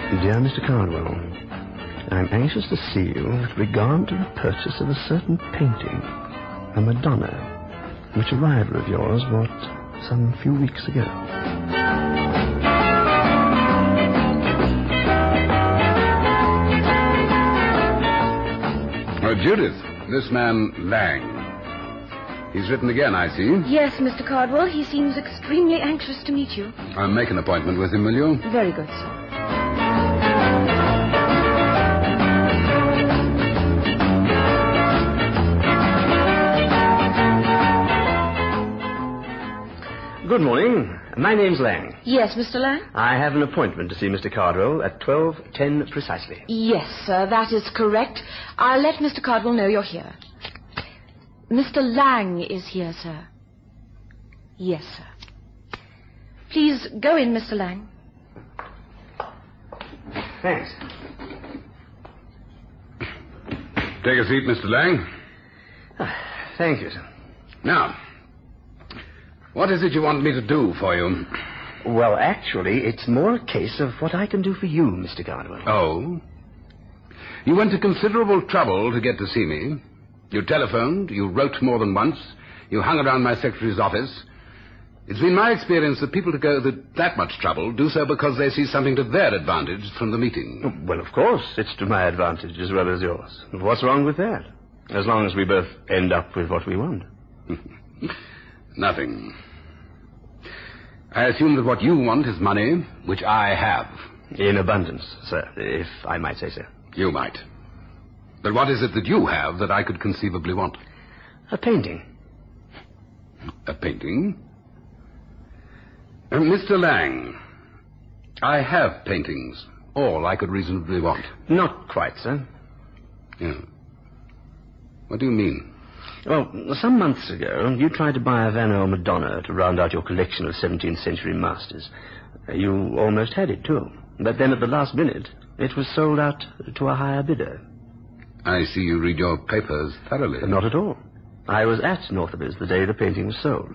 Dear Mr. Cardwell, I'm anxious to see you with regard to the purchase of a certain painting, a Madonna, which a rival of yours bought some few weeks ago. Judith, this man Lang. He's written again, I see. Yes, Mr. Cardwell. He seems extremely anxious to meet you. I'll make an appointment with him, will you? Very good, sir. Good morning. My name's Lang. Yes, Mr. Lang? I have an appointment to see Mr. Cardwell at 12:10 precisely. Yes, sir, that is correct. I'll let Mr. Cardwell know you're here. Mr. Lang is here, sir. Yes, sir. Please go in, Mr. Lang. Thanks. Take a seat, Mr. Lang. Thank you, sir. Now, what is it you want me to do for you? Well, actually, it's more a case of what I can do for you, Mr. Cardwell. Oh? You went to considerable trouble to get to see me. You telephoned, you wrote more than once, you hung around my secretary's office. It's been my experience that people who go to that much trouble do so because they see something to their advantage from the meeting. Well, of course, it's to my advantage as well as yours. What's wrong with that? As long as we both end up with what we want. Nothing. I assume that what you want is money, which I have. In abundance, sir, if I might say so. You might. But what is it that you have that I could conceivably want? A painting. A painting? Mr. Lang, I have paintings. All I could reasonably want. Not quite, sir. Yeah. What do you mean? Well, some months ago, you tried to buy a Van Eyck Madonna to round out your collection of 17th century masters. You almost had it, too. But then at the last minute, it was sold out to a higher bidder. I see you read your papers thoroughly. Not at all. I was at Northerby's the day the painting was sold.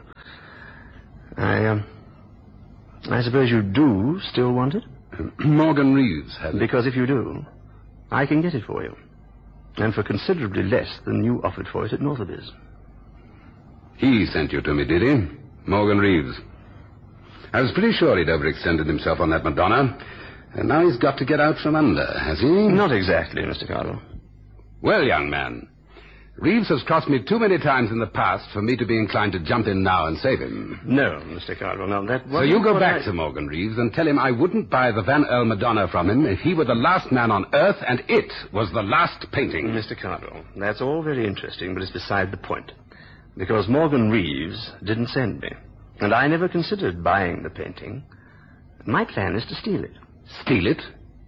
I suppose you do still want it? Morgan Reeves has it. Because if you do, I can get it for you. And for considerably less than you offered for it at Northerby's. He sent you to me, did he? Morgan Reeves. I was pretty sure he'd overextended himself on that Madonna. And now he's got to get out from under, has he? Not exactly, Mr. Cardwell. Well, young man, Reeves has crossed me too many times in the past for me to be inclined to jump in now and save him. No, Mr. Cardwell, no, that wasn't... So you go back to Morgan Reeves and tell him I wouldn't buy the Van Eyck Madonna from him if he were the last man on earth and it was the last painting. Mr. Cardwell, that's all very interesting, but it's beside the point. Because Morgan Reeves didn't send me. And I never considered buying the painting. My plan is to steal it. Steal it?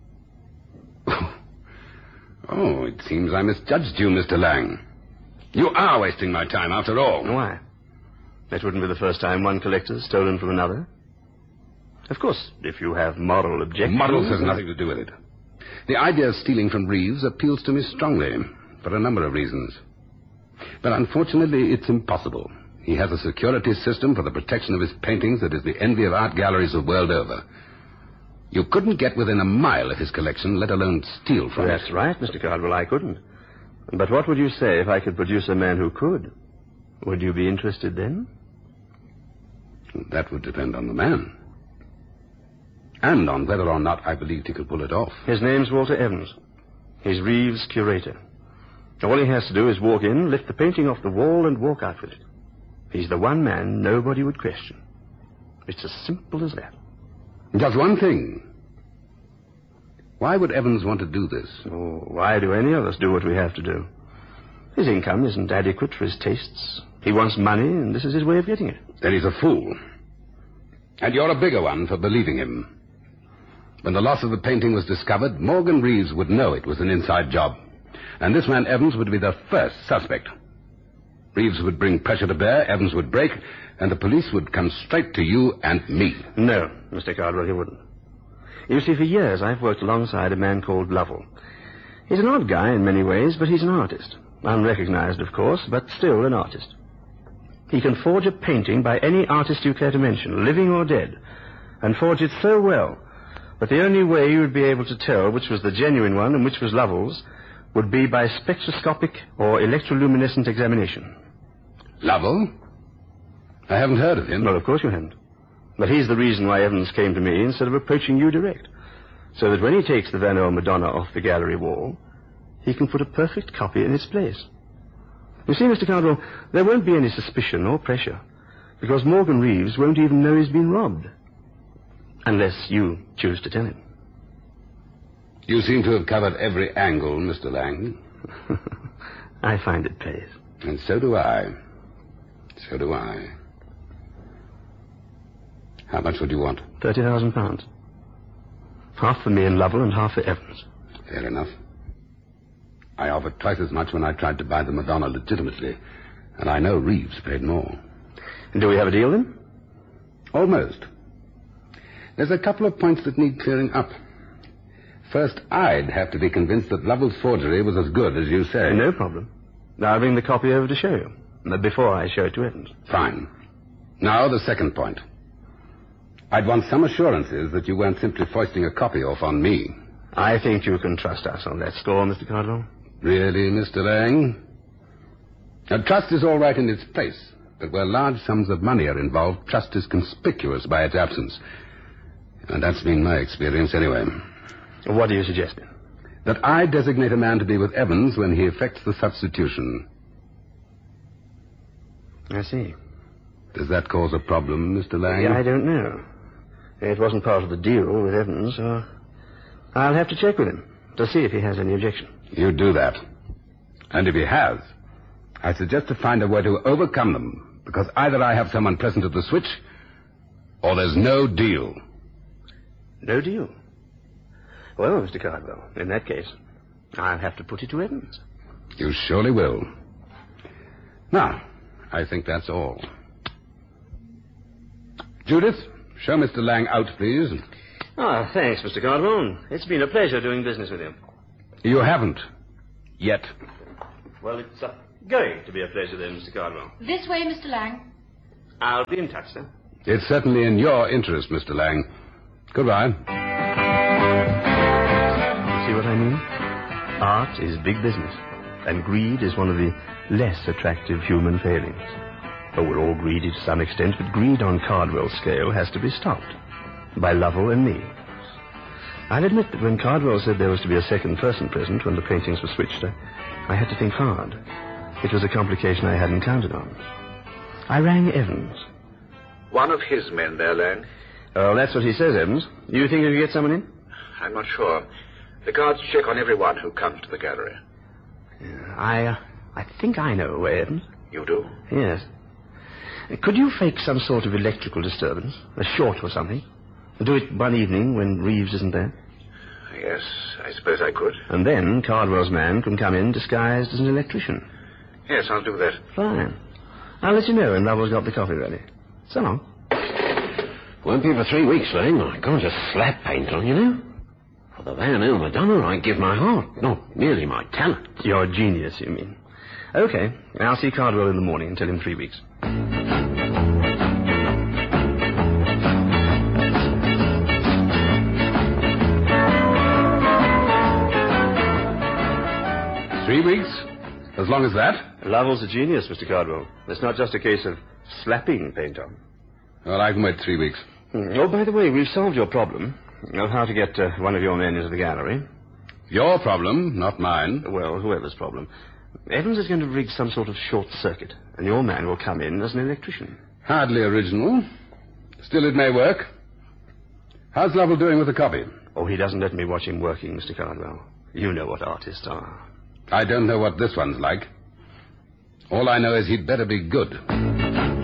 Oh, it seems I misjudged you, Mr. Lang. You are wasting my time, after all. Why? That wouldn't be the first time one collector's stolen from another. Of course, if you have moral objections... Morals has nothing to do with it. The idea of stealing from Reeves appeals to me strongly, for a number of reasons. But unfortunately, it's impossible. He has a security system for the protection of his paintings that is the envy of art galleries the world over. You couldn't get within a mile of his collection, let alone steal from it. That's right, Mr. Cardwell, I couldn't. But what would you say if I could produce a man who could? Would you be interested then? That would depend on the man. And on whether or not I believed he could pull it off. His name's Walter Evans. He's Reeves' curator. All he has to do is walk in, lift the painting off the wall, and walk out with it. He's the one man nobody would question. It's as simple as that. Just one thing. Why would Evans want to do this? Oh, why do any of us do what we have to do? His income isn't adequate for his tastes. He wants money, and this is his way of getting it. Then he's a fool. And you're a bigger one for believing him. When the loss of the painting was discovered, Morgan Reeves would know it was an inside job. And this man Evans would be the first suspect. Reeves would bring pressure to bear, Evans would break, and the police would come straight to you and me. No, Mr. Cardwell, he wouldn't. You see, for years I've worked alongside a man called Lovell. He's an odd guy in many ways, but he's an artist. Unrecognized, of course, but still an artist. He can forge a painting by any artist you care to mention, living or dead, and forge it so well But the only way you would be able to tell which was the genuine one and which was Lovell's would be by spectroscopic or electroluminescent examination. Lovell? I haven't heard of him. Well, of course you haven't. But he's the reason why Evans came to me instead of approaching you direct. So that when he takes the Van Gogh Madonna off the gallery wall, he can put a perfect copy in its place. You see, Mr. Cardwell, there won't be any suspicion or pressure, because Morgan Reeves won't even know he's been robbed. Unless you choose to tell him. You seem to have covered every angle, Mr. Lang. I find it pays. And so do I. So do I. How much would you want? £30,000. Half for me and Lovell and half for Evans. Fair enough. I offered twice as much when I tried to buy the Madonna legitimately, and I know Reeves paid more. Do we have a deal, then? Almost. There's a couple of points that need clearing up. First, I'd have to be convinced that Lovell's forgery was as good as you say. No problem. I'll bring the copy over to show you, before I show it to Evans. Fine. Now, the second point. I'd want some assurances that you weren't simply foisting a copy off on me. I think you can trust us on that score, Mr. Cardwell. Really, Mr. Lang? Now, trust is all right in its place, but where large sums of money are involved, trust is conspicuous by its absence. And that's been my experience anyway. What are you suggesting? That I designate a man to be with Evans when he effects the substitution. I see. Does that cause a problem, Mr. Lang? I don't know. It wasn't part of the deal with Evans, so I'll have to check with him to see if he has any objection. You do that. And if he has, I suggest to find a way to overcome them, because either I have someone present at the switch, or there's no deal. No deal? Well, Mr. Cardwell, in that case, I'll have to put it to Evans. You surely will. Now, I think that's all. Judith, show Mr. Lang out, please. Ah, thanks, Mr. Cardwell. It's been a pleasure doing business with you. You haven't. Yet. Well, it's going to be a pleasure then, Mr. Cardwell. This way, Mr. Lang. I'll be in touch, sir. It's certainly in your interest, Mr. Lang. Goodbye. See what I mean? Art is big business, and greed is one of the less attractive human failings. Oh, we're all greedy to some extent, but greed on Cardwell's scale has to be stopped. By Lovell and me. I'll admit that when Cardwell said there was to be a second person present when the paintings were switched, I had to think hard. It was a complication I hadn't counted on. I rang Evans. One of his men there, Lang. Oh, that's what he says, Evans. You think you can get someone in? I'm not sure. The guards check on everyone who comes to the gallery. I think I know a way, Evans. You do? Yes. Could you fake some sort of electrical disturbance? A short or something? Do it one evening when Reeves isn't there? Yes, I suppose I could. And then Cardwell's man can come in disguised as an electrician. Yes, I'll do that. Fine. I'll let you know when Lovell's got the coffee ready. So long. Won't be for 3 weeks, Lang. I can't just slap paint on, you know. For the Van Gogh Madonna, I give my heart, not merely my talent. Your genius, you mean. Okay, I'll see Cardwell in the morning and tell him 3 weeks. 3 weeks? As long as that? Lovell's a genius, Mr. Cardwell. It's not just a case of slapping paint on. Well, I can wait 3 weeks. Oh, by the way, we've solved your problem of how to get one of your men into the gallery. Your problem, not mine. Well, whoever's problem. Evans is going to rig some sort of short circuit, and your man will come in as an electrician. Hardly original. Still, it may work. How's Lovell doing with the copy? Oh, he doesn't let me watch him working, Mr. Cardwell. You know what artists are. I don't know what this one's like. All I know is he'd better be good.